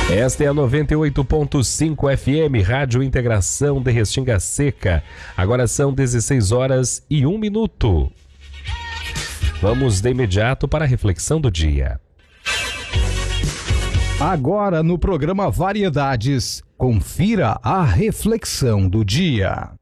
Esta é a 98.5 FM, Rádio Integração de Restinga Seca. Agora são 16 horas e 1 minuto. Vamos de imediato para a reflexão do dia. Agora no programa Variedades, confira a reflexão do dia.